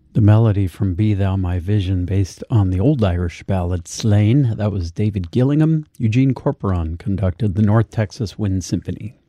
The melody from Be Thou My Vision, based on the old Irish ballad Slane. That was David Gillingham. Eugene Corporon conducted the North Texas Wind Symphony.